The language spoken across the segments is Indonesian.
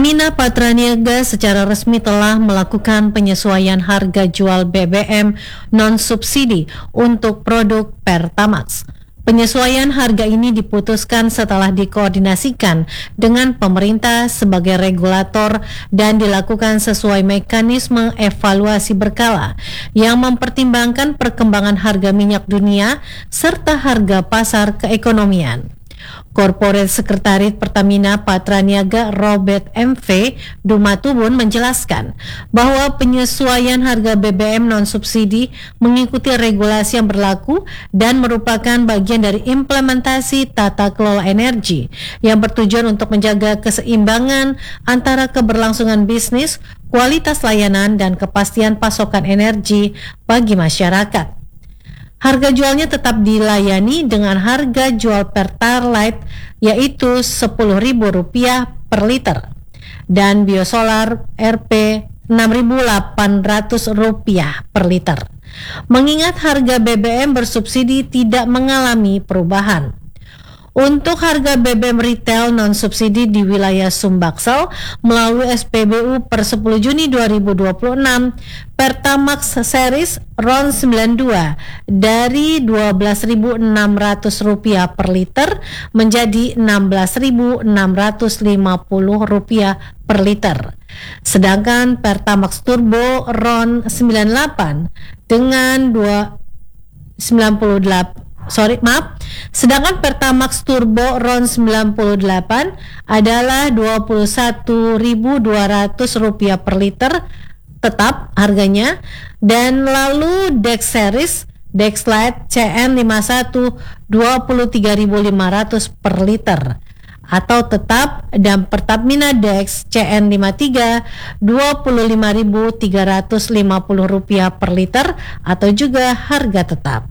Pertamina Patraniaga secara resmi telah melakukan penyesuaian harga jual BBM non-subsidi untuk produk Pertamax. Penyesuaian harga ini diputuskan setelah dikoordinasikan dengan pemerintah sebagai regulator dan dilakukan sesuai mekanisme evaluasi berkala yang mempertimbangkan perkembangan harga minyak dunia serta harga pasar keekonomian. Korporat Sekretaris Pertamina Patraniaga Robert MV Dumatubun menjelaskan bahwa penyesuaian harga BBM non-subsidi mengikuti regulasi yang berlaku dan merupakan bagian dari implementasi tata kelola energi yang bertujuan untuk menjaga keseimbangan antara keberlangsungan bisnis, kualitas layanan, dan kepastian pasokan energi bagi masyarakat. Harga jualnya tetap dilayani dengan harga jual Pertalite yaitu Rp10.000 per liter dan biosolar Rp Rp6.800 per liter. Mengingat harga BBM bersubsidi tidak mengalami perubahan. Untuk harga BBM retail non-subsidi di wilayah Sumbaksel melalui SPBU per 10 Juni 2026, Pertamax Series RON 92 dari Rp12.600 per liter menjadi Rp16.650 per liter. Sedangkan Pertamax Turbo RON 98 dengan Sedangkan Pertamax Turbo RON 98 adalah Rp21.200 per liter tetap harganya, dan lalu Dex Series Dex Lite CN51 Rp23.500 per liter atau tetap, dan Pertamina Dex CN53 Rp25.350 per liter atau juga harga tetap.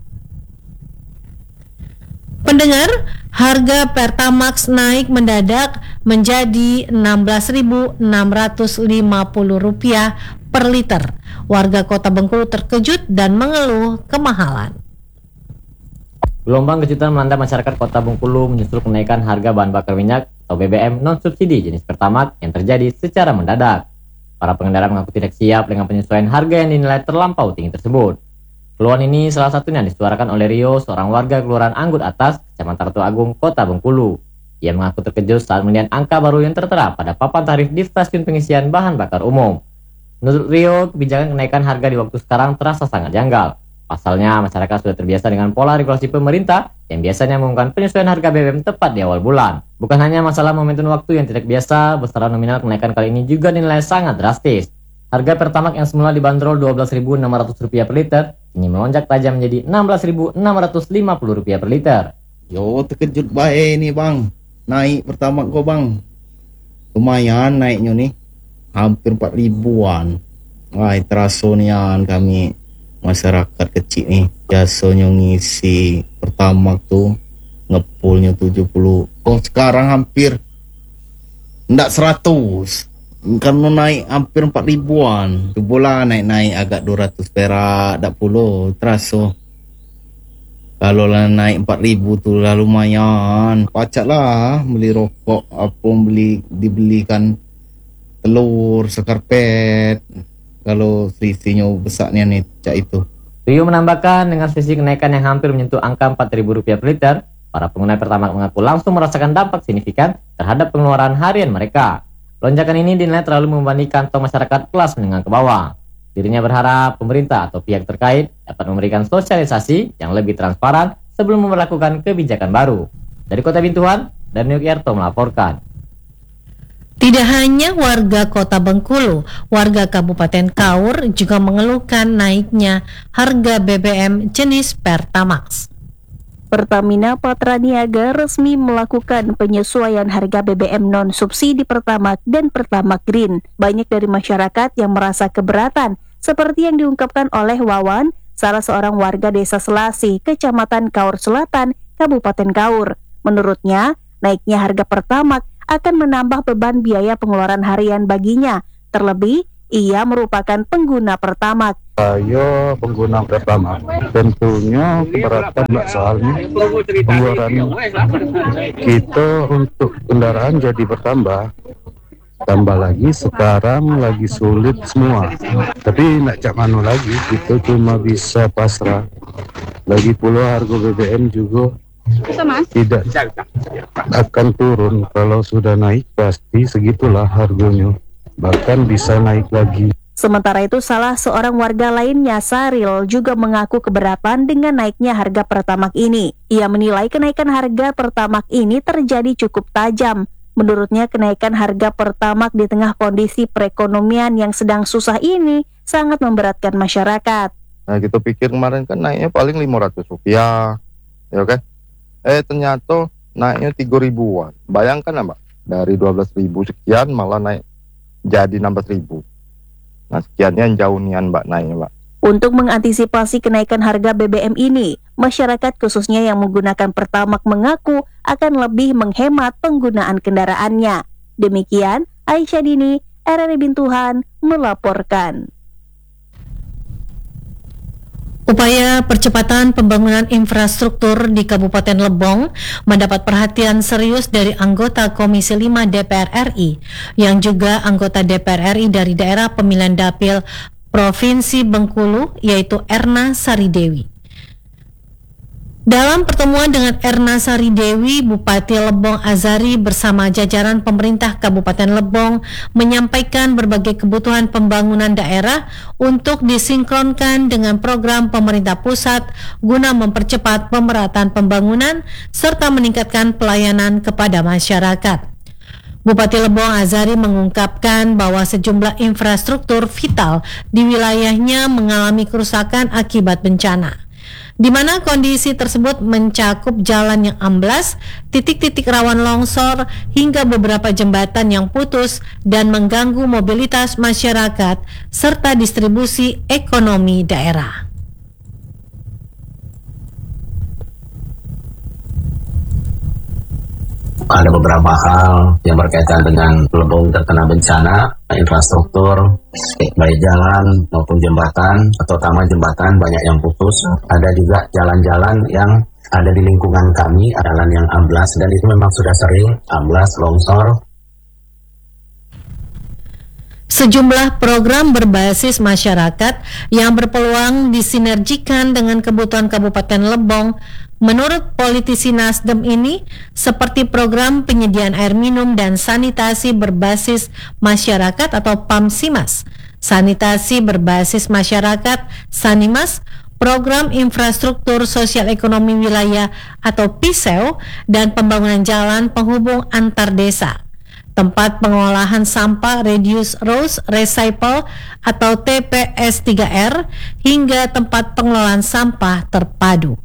Pendengar, harga Pertamax naik mendadak menjadi Rp16.650 per liter. Warga Kota Bengkulu terkejut dan mengeluh kemahalan. Gelombang kejutan melanda masyarakat Kota Bengkulu menyusul kenaikan harga bahan bakar minyak atau BBM non-subsidi jenis Pertamax yang terjadi secara mendadak. Para pengendara mengaku tidak siap dengan penyesuaian harga yang dinilai terlampau tinggi tersebut. Keluhan ini salah satunya disuarakan oleh Rio, seorang warga Kelurahan Anggut Atas, Kecamatan Ratu Agung, Kota Bengkulu. Ia mengaku terkejut saat melihat angka baru yang tertera pada papan tarif di stasiun pengisian bahan bakar umum. Menurut Rio, kebijakan kenaikan harga di waktu sekarang terasa sangat janggal. Pasalnya, masyarakat sudah terbiasa dengan pola regulasi pemerintah yang biasanya mengumumkan penyesuaian harga BBM tepat di awal bulan. Bukan hanya masalah momentum waktu yang tidak biasa, besaran nominal kenaikan kali ini juga dinilai sangat drastis. Harga Pertamax yang semula dibanderol Rp12.600 per liter, ini melonjak tajam menjadi Rp16.650 per liter. Yo, terkejut baik nih bang, naik Pertamax kok bang. Lumayan naiknya nih, hampir 4.000-an. Wah, terasa nian kami masyarakat kecil nih. Biasanya ngisi Pertamax tuh ngepulnya 70. Oh, sekarang hampir enggak 100. Karena naik hampir 4.000-an. Tu bola naik-naik agak 200 perak, tak puluh terasa. Kalau lah naik 4.000 tu lah lumayan. Pacak lah beli rokok, apa dibelikan telur, sekarpet. Kalau selisihnya besar ni cak itu. Rio menambahkan dengan selisih kenaikan yang hampir menyentuh angka Rp4.000 per liter, para pengguna Pertamax mengaku langsung merasakan dampak signifikan terhadap pengeluaran harian mereka. Lonjakan ini dinilai terlalu membebani kantong masyarakat kelas menengah ke bawah. Dirinya berharap pemerintah atau pihak terkait dapat memberikan sosialisasi yang lebih transparan sebelum memperlakukan kebijakan baru. Dari Kota Bintuan, Daniel Yarto melaporkan. Tidak hanya warga Kota Bengkulu, warga Kabupaten Kaur juga mengeluhkan naiknya harga BBM jenis Pertamax. Pertamina Patraniaga resmi melakukan penyesuaian harga BBM non-subsidi Pertamax dan Pertamax Green. Banyak dari masyarakat yang merasa keberatan, seperti yang diungkapkan oleh Wawan, salah seorang warga Desa Selasi, Kecamatan Kaur Selatan, Kabupaten Kaur. Menurutnya, naiknya harga Pertamax akan menambah beban biaya pengeluaran harian baginya. Terlebih, ia merupakan pengguna Pertamax. Saya pengguna Pertamax, tentunya keberatan soalnya pengeluaran kita untuk kendaraan jadi bertambah. Tambah lagi sekarang lagi sulit semua. Tapi nak cak mano lagi, kita cuma bisa pasrah. Lagi pula harga BBM juga tidak akan turun. Kalau sudah naik pasti segitulah harganya. Bahkan bisa naik lagi. Sementara itu, salah seorang warga lainnya, Saril, juga mengaku keberatan dengan naiknya harga Pertamax ini. Ia menilai kenaikan harga Pertamax ini terjadi cukup tajam. Menurutnya, kenaikan harga Pertamax di tengah kondisi perekonomian yang sedang susah ini sangat memberatkan masyarakat. Nah, kita pikir kemarin kan naiknya paling 500 rupiah, ya kan? Ternyata naiknya 3.000-an. Bayangkan Mbak, dari 12.000 sekian malah naik jadi 16.000. Nah, sekiannya jauh nian Mbak naiknya Mbak. Untuk mengantisipasi kenaikan harga BBM ini, masyarakat khususnya yang menggunakan Pertamax mengaku akan lebih menghemat penggunaan kendaraannya. Demikian, Aisyah Dini, RRI Bintuhan, melaporkan. Upaya percepatan pembangunan infrastruktur di Kabupaten Lebong mendapat perhatian serius dari anggota Komisi 5 DPR RI yang juga anggota DPR RI dari daerah pemilihan dapil Provinsi Bengkulu, yaitu Erna Saridewi. Dalam pertemuan dengan Erna Saridewi, Bupati Lebong Azari bersama jajaran pemerintah Kabupaten Lebong menyampaikan berbagai kebutuhan pembangunan daerah untuk disinkronkan dengan program pemerintah pusat guna mempercepat pemerataan pembangunan serta meningkatkan pelayanan kepada masyarakat. Bupati Lebong Azari mengungkapkan bahwa sejumlah infrastruktur vital di wilayahnya mengalami kerusakan akibat bencana, di mana kondisi tersebut mencakup jalan yang amblas, titik-titik rawan longsor, hingga beberapa jembatan yang putus dan mengganggu mobilitas masyarakat serta distribusi ekonomi daerah. Ada beberapa hal yang berkaitan dengan Lebong terkena bencana, infrastruktur, baik jalan maupun jembatan, terutama jembatan banyak yang putus. Ada juga jalan-jalan yang ada di lingkungan kami, jalan yang amblas, dan itu memang sudah sering amblas, longsor. Sejumlah program berbasis masyarakat yang berpeluang disinergikan dengan kebutuhan Kabupaten Lebong menurut politisi Nasdem ini seperti program penyediaan air minum dan sanitasi berbasis masyarakat atau PAMSIMAS, sanitasi berbasis masyarakat SANIMAS, program infrastruktur sosial ekonomi wilayah atau PISEW, dan pembangunan jalan penghubung antar desa, tempat pengolahan sampah reduce, reuse, recycle atau TPS 3R, hingga tempat pengelolaan sampah terpadu.